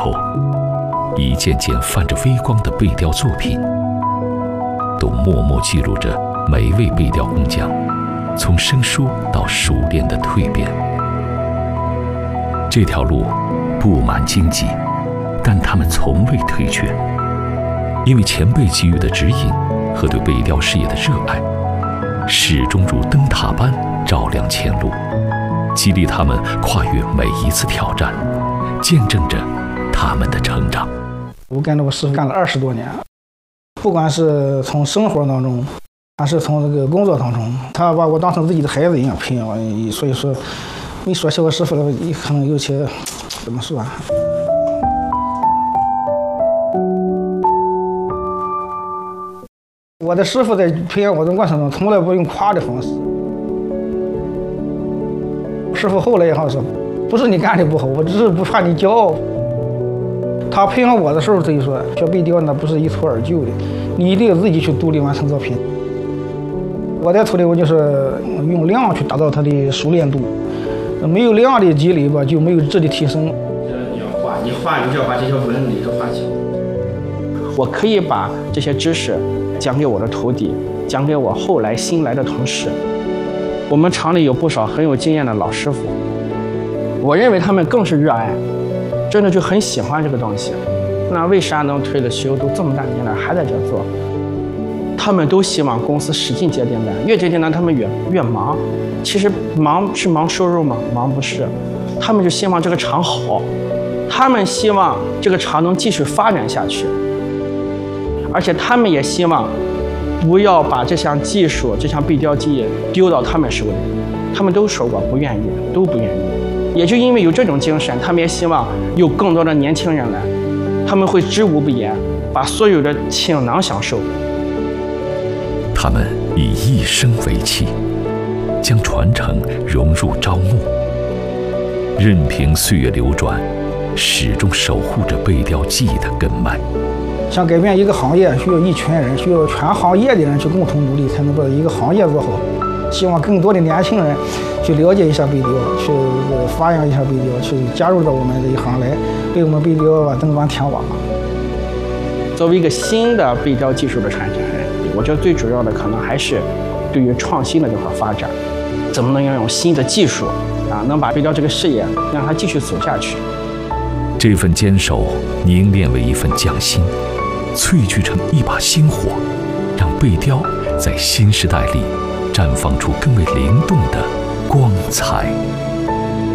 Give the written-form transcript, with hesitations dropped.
后，一件件泛着微光的背雕作品，都默默记录着每一位背雕工匠从生疏到熟练的蜕变。这条路布满荆棘，但他们从未退却，因为前辈给予的指引和对背雕事业的热爱，始终如灯塔般照亮前路，激励他们跨越每一次挑战，见证着他们的成长。 我跟着我师傅干了20多年，不管是从生活当中，还是从这个工作当中，他把我当成自己的孩子一样培养我。所以说，你说起我师傅了，可能有些怎么说啊？我的师傅在培养我的过程中，从来不用夸的方式。师傅后来也好说，不是你干的不好，我只是不怕你骄傲。他培养我的时候，他就说学背雕那不是一蹴而就的，你一定要自己去独立完成作品。我的徒弟，我就是用量去达到他的熟练度，没有量的积累吧，就没有质的提升。 你要画，你就要把这些纹理都画清。我可以把这些知识讲给我的徒弟，讲给我后来新来的同事。我们厂里有不少很有经验的老师傅，我认为他们更是热爱，真的就很喜欢这个东西。那为啥能退了休都这么大年了还在这做？他们都希望公司使劲接订单，越接订单他们越忙。其实忙是忙收入吗？忙不是，他们就希望这个厂好，他们希望这个厂能继续发展下去，而且他们也希望不要把这项技术、这项背雕技艺丢到他们手里。他们都说过不愿意，都不愿意。也就因为有这种精神，他们也希望有更多的年轻人来，他们会知无不言，把所有的倾囊相授。 他们以一生为契，将传承融入朝暮，任凭岁月流转，始终守护着背雕技艺的根脉。 想改变一个行业，需要一群人，需要全行业的人去共同努力，才能把一个行业做好。希望更多的年轻人去了解一下背雕，去发扬一下背雕，去加入到我们这一行来，为我们背雕增光添瓦。 作为一个新的背雕技术的传承人，我觉得最主要的可能还是对于创新的这块发展，怎么能要用新的技术能把背雕这个事业让它继续走下去。 这份坚守凝练为一份匠心，萃聚成一把星火，让背雕在新时代里绽放出更为灵动的光彩。